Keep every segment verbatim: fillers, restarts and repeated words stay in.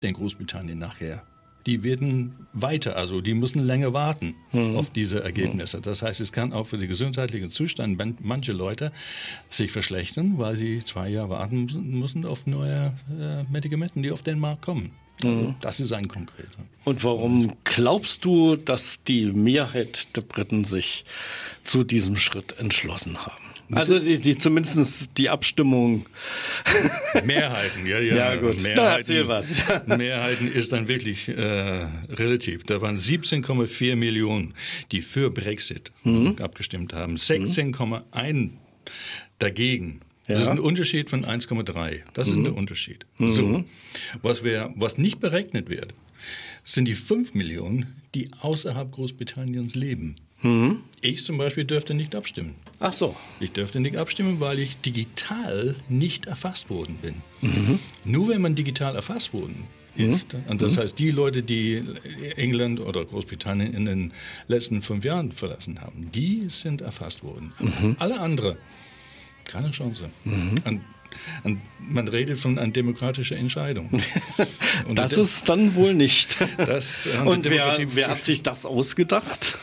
in Großbritannien nachher. Die werden weiter, also die müssen länger warten mhm. auf diese Ergebnisse. Das heißt, es kann auch für den gesundheitlichen Zustand manche Leute sich verschlechtern, weil sie zwei Jahre warten müssen auf neue äh, Medikamente, die auf den Markt kommen. Also mhm. das ist ein konkreter. Und warum glaubst du, dass die Mehrheit der Briten sich zu diesem Schritt entschlossen haben? Also die, die zumindest die Abstimmung. Mehrheiten, ja, ja. Ja gut, Mehrheiten, da erzähl was. Mehrheiten ist dann wirklich äh, relativ. Da waren siebzehn Komma vier Millionen, die für Brexit mhm. abgestimmt haben. sechzehn Komma eins dagegen. Ja. Das ist ein Unterschied von eins Komma drei. Das mhm. ist der Unterschied. Mhm. So, was, wir, was nicht berechnet wird, sind die fünf Millionen, die außerhalb Großbritanniens leben. Mhm. Ich zum Beispiel dürfte nicht abstimmen. Ach so. Ich dürfte nicht abstimmen, weil ich digital nicht erfasst worden bin. Mhm. Nur wenn man digital erfasst worden ist, mhm. und das heißt, die Leute, die England oder Großbritannien in den letzten fünf Jahren verlassen haben, die sind erfasst worden. Mhm. Alle anderen, keine Chance. Mhm. Und, und man redet von einer demokratischen Entscheidung. Und das ist dann wohl nicht. Das, und wer, wer hat sich das ausgedacht?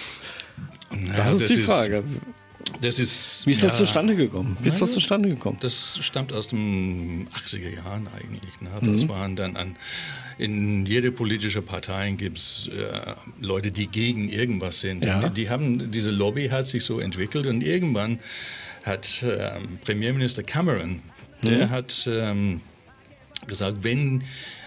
Naja, das ist das die ist, Frage. Das ist, Wie ist ja, das zustande gekommen? Wie ist das zustande gekommen? Das stammt aus den achtziger Jahren eigentlich. Ne? Das mhm. waren dann an, in jeder politischen Partei gibt es äh, Leute, die gegen irgendwas sind. Ja. Die, die haben, diese Lobby hat sich so entwickelt und irgendwann hat äh, Premierminister Cameron, der mhm. hat ähm, gesagt, wenn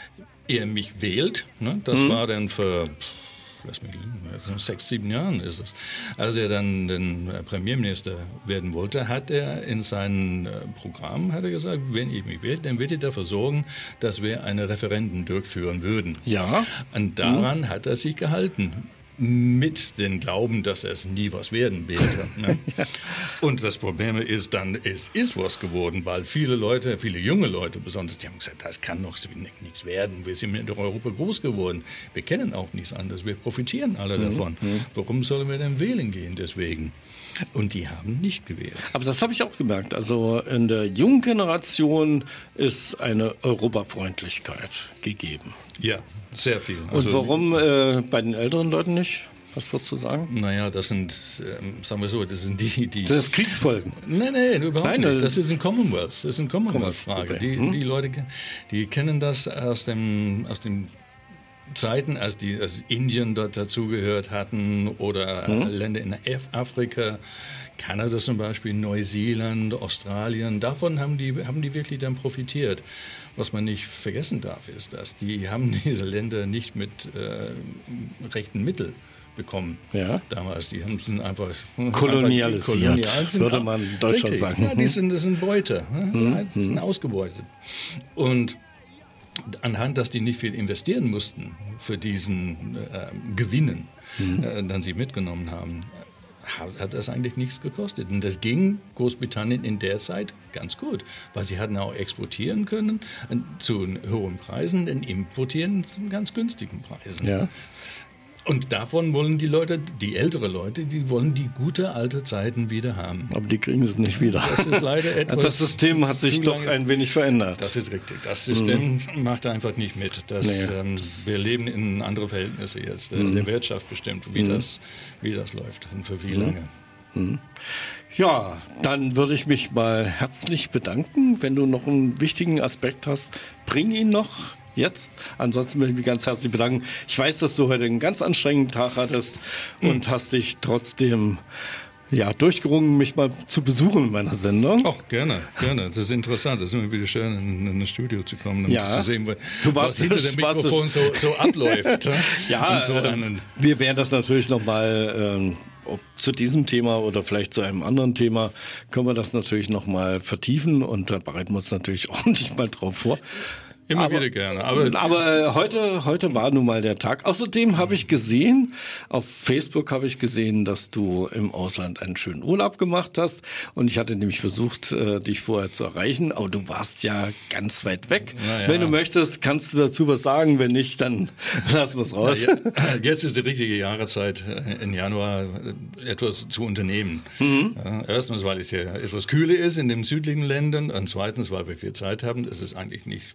ihr mich wählt, ne, das mhm. war dann für lass mich liegen, sechs, sieben Jahren ist es. Als er dann den Premierminister werden wollte, hat er in seinem Programm hat er gesagt, wenn ich mich wähle, dann werde ich dafür sorgen, dass wir eine Referendum durchführen würden. Ja. Und daran mhm. hat er sich gehalten. Mit dem Glauben, dass es nie was werden werde. Ne? Ja. Und das Problem ist dann, es ist was geworden, weil viele Leute, viele junge Leute besonders, die haben gesagt, das kann doch nichts werden. Wir sind in Europa groß geworden. Wir kennen auch nichts anderes. Wir profitieren alle mhm. davon. Mhm. Warum sollen wir denn wählen gehen deswegen? Und die haben nicht gewählt. Aber das habe ich auch gemerkt. Also in der jungen Generation ist eine Europafreundlichkeit gegeben. Ja, sehr viel. Also, und warum äh, bei den älteren Leuten nicht? Was würdest du sagen? Naja, das sind, ähm, sagen wir so, das sind die, die... Das ist Kriegsfolgen. Nein, nein, überhaupt nein, nicht. Das ist ein Commonwealth. Das ist eine Commonwealth-Frage. Die, hm? die Leute, die kennen das aus dem, aus dem Zeiten, als, die, als Indien dort dazugehört hatten oder hm? Länder in Afrika, Kanada zum Beispiel, Neuseeland, Australien, davon haben die, haben die wirklich dann profitiert. Was man nicht vergessen darf, ist, dass die haben diese Länder nicht mit äh, rechten Mitteln bekommen. Ja. Damals, die haben sind einfach kolonialisiert, kolonial, sind würde man in Deutschland richtig, sagen. Ja, die sind, das sind Beute, ne? Die sind ausgebeutet. Und anhand, dass die nicht viel investieren mussten für diesen äh, Gewinnen, mhm. äh, dann sie mitgenommen haben, hat das eigentlich nichts gekostet. Und das ging Großbritannien in der Zeit ganz gut, weil sie hatten auch exportieren können zu hohen Preisen und importieren zu ganz günstigen Preisen. Ja. Und davon wollen die Leute, die ältere Leute, die wollen die gute alte Zeiten wieder haben. Aber die kriegen sie nicht wieder. Das ist leider etwas. Das System hat sich doch ein wenig verändert. Das ist richtig. Das System mhm. macht einfach nicht mit. Das, nee. ähm, wir leben in andere Verhältnisse jetzt. Mhm. Der Wirtschaft bestimmt, wie, mhm. das, wie das läuft und für wie lange. Mhm. Ja, dann würde ich mich mal herzlich bedanken. Wenn du noch einen wichtigen Aspekt hast, bring ihn noch. Jetzt. Ansonsten möchte ich mich ganz herzlich bedanken. Ich weiß, dass du heute einen ganz anstrengenden Tag hattest mhm. und hast dich trotzdem ja, durchgerungen, mich mal zu besuchen in meiner Sendung. Ach, gerne, gerne. Das ist interessant. Es ist immer wieder schön, in, in das Studio zu kommen, um ja. zu sehen, was, du warst, was hinter dem Mikrofon so, so abläuft. Ja, so äh, wir werden das natürlich nochmal, ähm, ob zu diesem Thema oder vielleicht zu einem anderen Thema, können wir das natürlich nochmal vertiefen und da bereiten wir uns natürlich ordentlich mal drauf vor. Immer aber, wieder gerne. Aber, aber heute, heute war nun mal der Tag. Außerdem habe ich gesehen, auf Facebook habe ich gesehen, dass du im Ausland einen schönen Urlaub gemacht hast. Und ich hatte nämlich versucht, dich vorher zu erreichen. Aber du warst ja ganz weit weg. Ja. Wenn du möchtest, kannst du dazu was sagen. Wenn nicht, dann lassen wir es raus. Ja, jetzt ist die richtige Jahreszeit, im Januar etwas zu unternehmen. Mhm. Ja, erstens, weil es hier etwas kühler ist in den südlichen Ländern. Und zweitens, weil wir viel Zeit haben. Es ist eigentlich nicht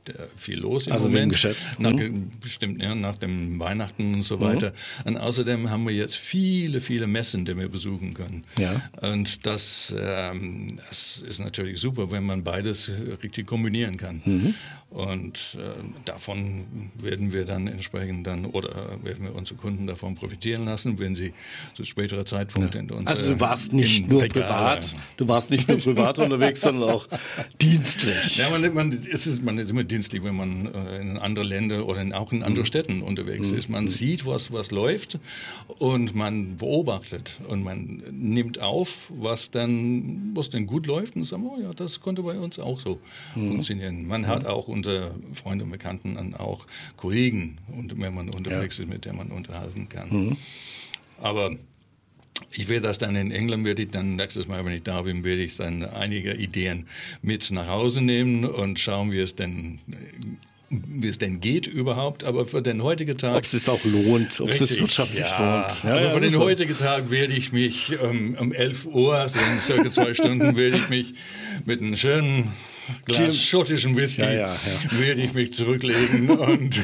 viel los im also Moment. Im Geschäft. Nach, mhm. Bestimmt, ja, nach dem Weihnachten und so weiter. Mhm. Und außerdem haben wir jetzt viele, viele Messen, die wir besuchen können. Ja. Und das, ähm, das ist natürlich super, wenn man beides richtig kombinieren kann. Mhm. Und äh, davon werden wir dann entsprechend dann, oder werden wir unsere Kunden davon profitieren lassen, wenn sie zu späterer Zeitpunkt ja. in uns. Also du warst nicht nur Regale. privat, du warst nicht nur privat unterwegs, sondern auch dienstlich. Ja, man, man, es ist, man ist immer dienstlich, wenn man äh, in andere Länder oder in, auch in andere mhm. Städten unterwegs mhm. ist. Man mhm. sieht, was, was läuft und man beobachtet und man nimmt auf, was dann, was denn gut läuft und sagt, oh ja, das konnte bei uns auch so mhm. funktionieren. Man mhm. hat auch unter Freunde und Bekannten und auch Kollegen, wenn man unterwegs ja. ist, mit denen man unterhalten kann. Mhm. Aber ich werde das dann in England, werde ich dann nächstes Mal, wenn ich da bin, werde ich dann einige Ideen mit nach Hause nehmen und schauen, wie es denn wie es denn geht überhaupt, aber für den heutigen Tag... Ob es sich auch lohnt, ob es sich wirtschaftlich ja, lohnt. Ja, aber ja, für den so. heutigen Tag werde ich mich ähm, um elf Uhr, also in circa zwei Stunden, werde ich mich mit einem schönen Glas schottischen Whisky ja, ja, ja. werde ich mich zurücklegen und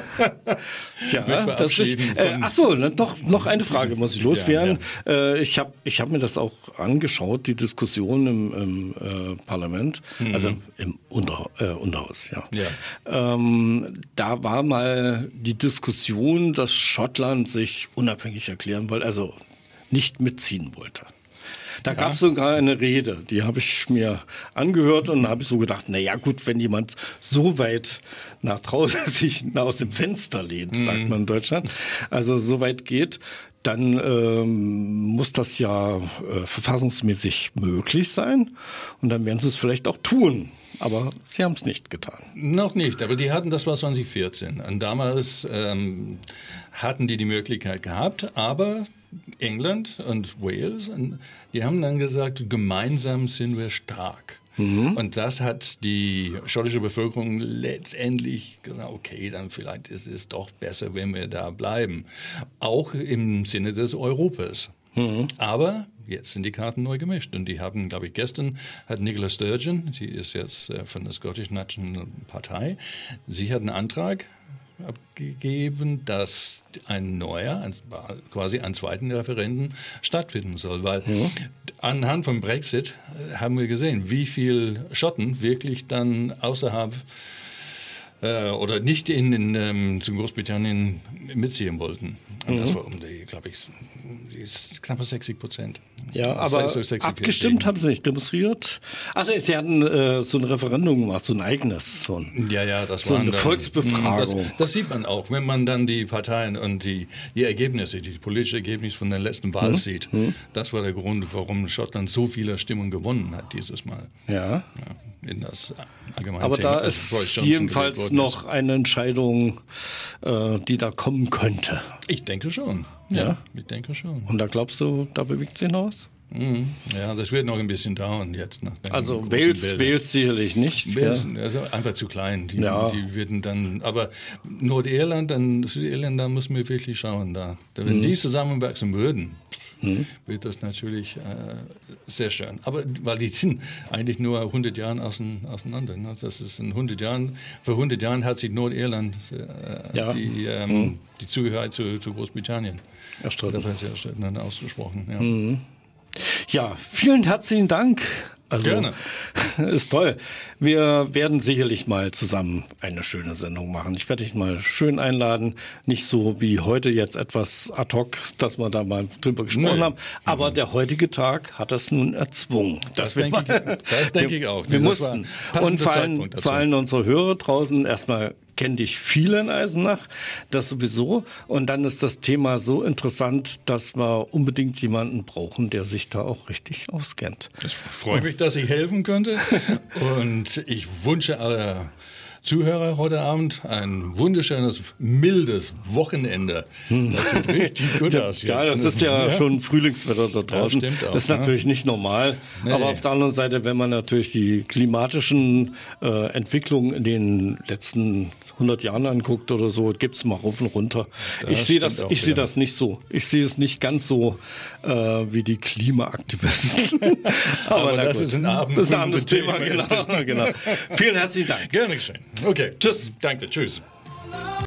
ja, verabschieden. Äh, ach so, ne, doch noch eine Frage muss ich loswerden. Ja, ja. Äh, ich habe ich hab mir das auch angeschaut, die Diskussion im, im äh, Parlament, mhm. also im Unter, äh, Unterhaus. Ja. ja. Ähm, da war mal die Diskussion, dass Schottland sich unabhängig erklären wollte, also nicht mitziehen wollte. Da ja. gab es sogar eine Rede, die habe ich mir angehört und da habe ich so gedacht, naja gut, wenn jemand so weit nach draußen sich aus dem Fenster lehnt, mhm. sagt man in Deutschland, also so weit geht, dann ähm, muss das ja äh, verfassungsmäßig möglich sein und dann werden sie es vielleicht auch tun. Aber sie haben es nicht getan. Noch nicht, aber die hatten, das war zwanzig vierzehn. Und damals ähm, hatten die die Möglichkeit gehabt, aber England und Wales, und die haben dann gesagt, gemeinsam sind wir stark. Mhm. Und das hat die schottische Bevölkerung letztendlich gesagt, okay, dann vielleicht ist es doch besser, wenn wir da bleiben. Auch im Sinne des Europas. Mhm. Aber jetzt sind die Karten neu gemischt. Und die haben, glaube ich, gestern hat Nicola Sturgeon, sie ist jetzt von der Scottish National Partei, sie hat einen Antrag abgegeben, dass ein neuer, ein, quasi ein zweiten Referendum stattfinden soll. Weil mhm. anhand vom Brexit haben wir gesehen, wie viele Schotten wirklich dann außerhalb äh, oder nicht in, in ähm, zu Großbritannien mitziehen wollten. Und mhm. das war um die, glaube ich, die ist knapp sechzig Prozent. Ja, aber sechzig, abgestimmt haben sie nicht, demonstriert. Also sie hatten äh, so ein Referendum gemacht, so ein eigenes. So ein, ja, ja, das so war eine dann, Volksbefragung. Das, das sieht man auch, wenn man dann die Parteien und die, die Ergebnisse, die politische Ergebnisse von der letzten Wahl mhm. sieht. Mhm. Das war der Grund, warum Schottland so viele Stimmen gewonnen hat dieses Mal. Ja. ja in das allgemeine aber Thema, da ist jedenfalls noch ist. eine Entscheidung, äh, die da kommen könnte. Ich denke schon. Ja, ja, ich denke schon. Und da glaubst du, da bewegt sich noch was? Mhm. Ja, das wird noch ein bisschen dauern jetzt. Nach also Wales, Wales sicherlich nicht. Wales, ja. Also einfach zu klein. Die, ja. die werden dann, aber Nordirland, dann Südirland, da müssen wir wirklich schauen. Da, wenn mhm. die zusammenwachsen würden, mhm. wird das natürlich äh, sehr schön. Aber weil die sind eigentlich nur hundert Jahre auseinander. Ne? Das ist in hundert Jahren, für hundert Jahren hat sich Nordirland äh, ja. die, ähm, mhm. die Zugehörigkeit zu, zu Großbritannien erstritten. Das hat sie erstritten, ausgesprochen. Ja. Mhm. Ja, vielen herzlichen Dank. Also, Gerne. Ist toll. Wir werden sicherlich mal zusammen eine schöne Sendung machen. Ich werde dich mal schön einladen. Nicht so wie heute jetzt etwas ad hoc, dass wir da mal drüber gesprochen nee. haben. Aber mhm. der heutige Tag hat das nun erzwungen. Das denke ich, das denk ich auch. Wir das mussten. Und vor allen, vor allen unsere Hörer draußen erstmal kenne dich viele in Eisenach, das sowieso. Und dann ist das Thema so interessant, dass wir unbedingt jemanden brauchen, der sich da auch richtig auskennt. Ich freue mich, dass ich helfen könnte. Und ich wünsche aller Zuhörer heute Abend ein wunderschönes, mildes Wochenende. Das sieht richtig gut aus jetzt. Ja, das ist ja, ja schon Frühlingswetter da draußen. Das stimmt auch, das ist natürlich ne? nicht normal. Nee. Aber auf der anderen Seite, wenn man natürlich die klimatischen äh, Entwicklungen in den letzten hundert Jahren anguckt oder so, gibt es mal rauf und runter. Das ich sehe das, ich sehe das nicht so. Ich sehe es nicht ganz so äh, wie die Klimaaktivisten. Aber, Aber das, ist ein Abend das ist ein anderes Thema. Thema. Genau, genau. Vielen herzlichen Dank. Gerne geschehen. Okay. Tschüss. Danke. Tschüss.